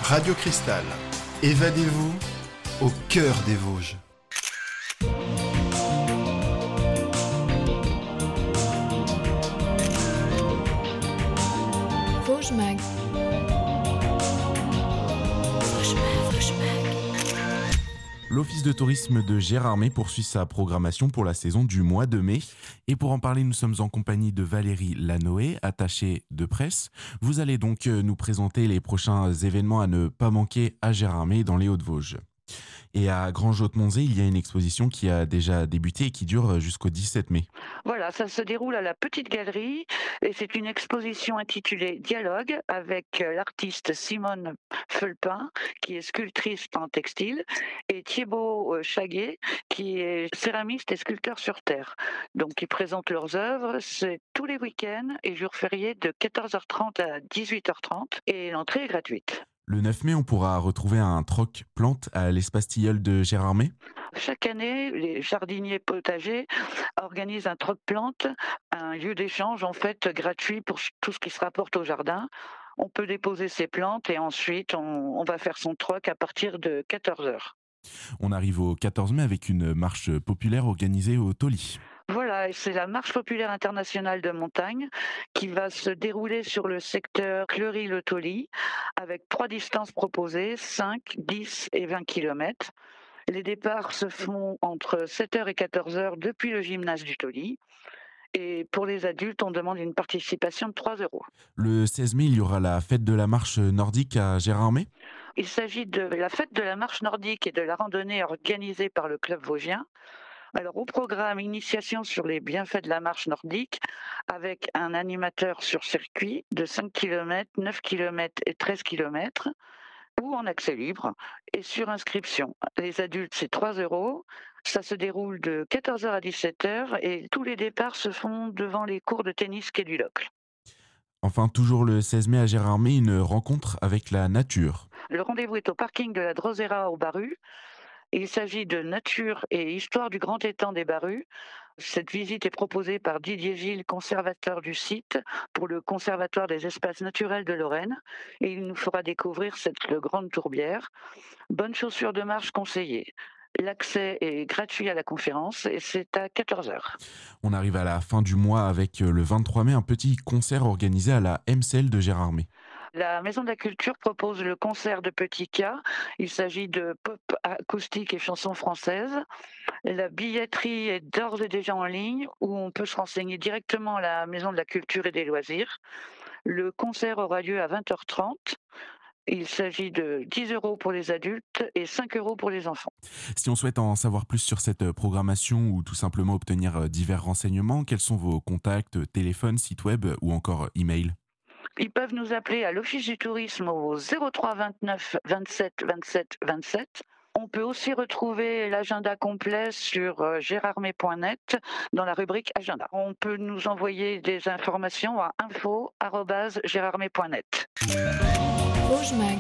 Radio Cristal, évadez-vous au cœur des Vosges. Vosges Mag. L'Office de tourisme de Gérardmer poursuit sa programmation pour la saison du mois de mai. Et pour en parler, nous sommes en compagnie de Valérie Lanoé, attachée de presse. Vous allez donc nous présenter les prochains événements à ne pas manquer à Gérardmer dans les Hauts-de-Vosges. Et à Granges-Haute-Monzé, il y a une exposition qui a déjà débuté et qui dure jusqu'au 17 mai. Voilà, ça se déroule à la Petite Galerie et c'est une exposition intitulée Dialogue avec l'artiste Simone Felpin qui est sculptrice en textile et Thibaut Chaguet qui est céramiste et sculpteur sur terre. Donc ils présentent leurs œuvres, c'est tous les week-ends et jours fériés de 14h30 à 18h30 et l'entrée est gratuite. Le 9 mai, on pourra retrouver un troc-plante à l'espace Tilleul de Gérardmer. Chaque année, les jardiniers potagers organisent un troc-plante, un lieu d'échange en fait gratuit pour tout ce qui se rapporte au jardin. On peut déposer ses plantes et ensuite on va faire son troc à partir de 14h. On arrive au 14 mai avec une marche populaire organisée au Toli. Voilà, et c'est la Marche populaire internationale de montagne qui va se dérouler sur le secteur Cleury-le-Toli avec 3 distances proposées, 5, 10 et 20 km. Les départs se font entre 7h et 14h depuis le gymnase du Toli. Et pour les adultes, on demande une participation de 3 €. Le 16 mai, il y aura la fête de la marche nordique à Gérardmer. Il s'agit de la fête de la marche nordique et de la randonnée organisée par le club vosgien. Alors au programme, initiation sur les bienfaits de la marche nordique avec un animateur sur circuit de 5 km, 9 km et 13 km ou en accès libre et sur inscription. Les adultes, c'est 3 €. Ça se déroule de 14h à 17h et tous les départs se font devant les cours de tennis quai du Locle. Enfin, toujours le 16 mai à Gérardmer, une rencontre avec la nature. Le rendez-vous est au parking de la Drosera au Barru. Il s'agit de nature et histoire du grand étang des Barrus. Cette visite est proposée par Didier Gilles, conservateur du site, pour le Conservatoire des espaces naturels de Lorraine. Et il nous fera découvrir cette grande tourbière. Bonnes chaussures de marche conseillées. L'accès est gratuit à la conférence et c'est à 14h. On arrive à la fin du mois avec le 23 mai, un petit concert organisé à la MCL de Gérardmer. La Maison de la Culture propose le concert de Petit K. Il s'agit de pop acoustique et chansons françaises. La billetterie est d'ores et déjà en ligne où on peut se renseigner directement à la Maison de la Culture et des Loisirs. Le concert aura lieu à 20h30. Il s'agit de 10 € pour les adultes et 5 € pour les enfants. Si on souhaite en savoir plus sur cette programmation ou tout simplement obtenir divers renseignements, quels sont vos contacts, téléphone, site web ou encore email ? Ils peuvent nous appeler à l'Office du tourisme au 03 29 27 27 27. On peut aussi retrouver l'agenda complet sur gérardmer.net dans la rubrique agenda. On peut nous envoyer des informations à info@gérardmer.net. Vosges Mag.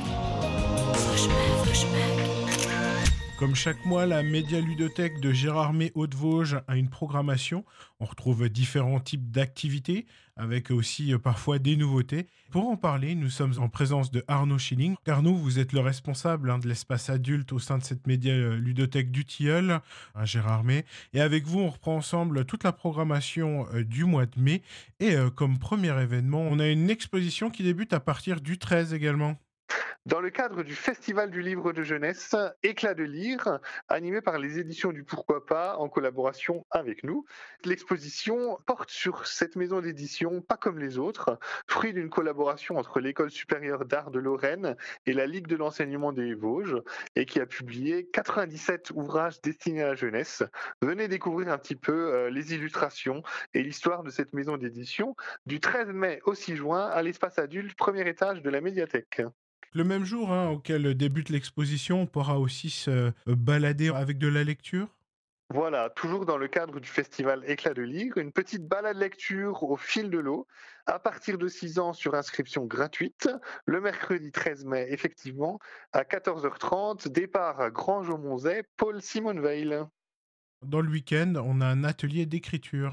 Comme chaque mois, la Média-Ludothèque de Gérardmer Hauts-de-Vosges a une programmation. On retrouve différents types d'activités, avec aussi parfois des nouveautés. Pour en parler, nous sommes en présence de Arnaud Schilling. Arnaud, vous êtes le responsable de l'espace adulte au sein de cette Média-Ludothèque du Tilleul à Gérardmer. Et avec vous, on reprend ensemble toute la programmation du mois de mai. Et comme premier événement, on a une exposition qui débute à partir du 13 également. Dans le cadre du Festival du livre de jeunesse, Éclat de lire, animé par les éditions du Pourquoi pas en collaboration avec nous. L'exposition porte sur cette maison d'édition, pas comme les autres, fruit d'une collaboration entre l'École supérieure d'art de Lorraine et la Ligue de l'enseignement des Vosges, et qui a publié 97 ouvrages destinés à la jeunesse. Venez découvrir un petit peu les illustrations et l'histoire de cette maison d'édition du 13 mai au 6 juin à l'espace adulte, premier étage de la médiathèque. Le même jour auquel débute l'exposition, on pourra aussi se balader avec de la lecture. Voilà, toujours dans le cadre du festival Éclat de lire, une petite balade lecture au fil de l'eau, à partir de 6 ans sur inscription gratuite, le mercredi 13 mai, effectivement, à 14h30, départ à Granges-au-Monzay, Paul Simonveil. Dans le week-end, on a un atelier d'écriture.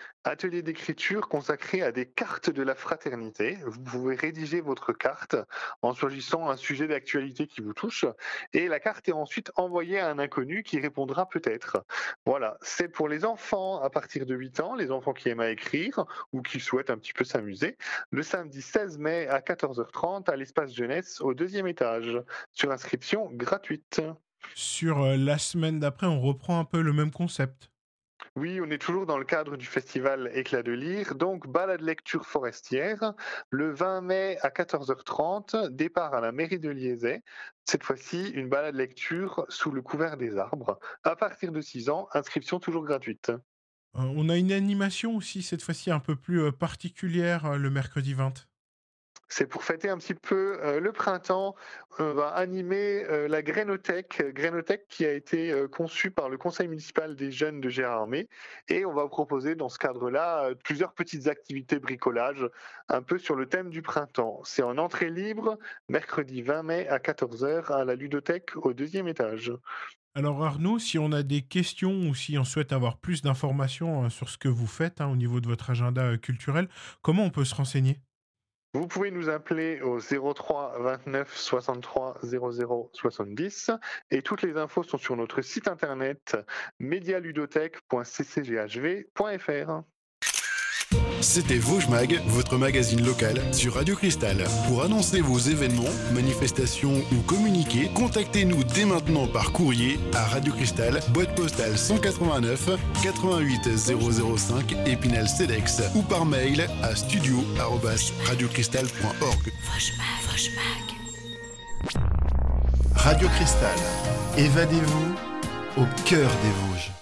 Atelier d'écriture consacré à des cartes de la fraternité. Vous pouvez rédiger votre carte en choisissant un sujet d'actualité qui vous touche et la carte est ensuite envoyée à un inconnu qui répondra peut-être. Voilà, c'est pour les enfants à partir de 8 ans, les enfants qui aiment à écrire ou qui souhaitent un petit peu s'amuser, le samedi 16 mai à 14h30 à l'espace jeunesse au 2e étage, sur inscription gratuite. Sur la semaine d'après, on reprend un peu le même concept. Oui, on est toujours dans le cadre du festival Éclat de lire, donc balade lecture forestière, le 20 mai à 14h30, départ à la mairie de Liezay. Cette fois-ci, une balade lecture sous le couvert des arbres. À partir de 6 ans, inscription toujours gratuite. On a une animation aussi, cette fois-ci un peu plus particulière, le mercredi 20. C'est pour fêter un petit peu le printemps. On va animer la Grainothèque qui a été conçue par le conseil municipal des jeunes de Gérardmer. Et on va proposer dans ce cadre-là plusieurs petites activités bricolage, un peu sur le thème du printemps. C'est en entrée libre, mercredi 20 mai à 14h à la ludothèque au 2e étage. Alors Arnaud, si on a des questions ou si on souhaite avoir plus d'informations sur ce que vous faites au niveau de votre agenda culturel, comment on peut se renseigner ? Vous pouvez nous appeler au 03 29 63 00 70 et toutes les infos sont sur notre site internet medialudothèque.ccghv.fr. C'était Vosges Mag, votre magazine local sur Radio Cristal. Pour annoncer vos événements, manifestations ou communiquer, contactez-nous dès maintenant par courrier à Radio Cristal, boîte postale 189 88 005 Épinal Cedex ou par mail à studio@radiocristal.org. Vosges Mag. Radio Cristal, évadez-vous au cœur des Vosges.